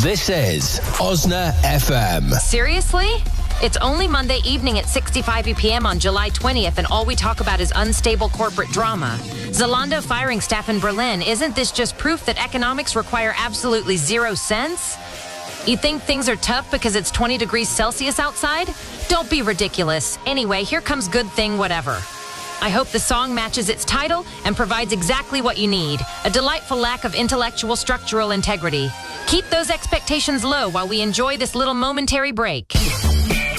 This is Osna FM. Seriously? It's only Monday evening at 6:55 p.m. on July 20th, and all we talk about is unstable corporate drama. Zalando firing staff in Berlin. Isn't this just proof that economics require absolutely 0 sense? You think things are tough because it's 20 degrees Celsius outside? Don't be ridiculous. Anyway, here comes Good Thing Whatever. I hope the song matches its title and provides exactly what you need, a delightful lack of intellectual structural integrity. Keep those expectations low while we enjoy this little momentary break.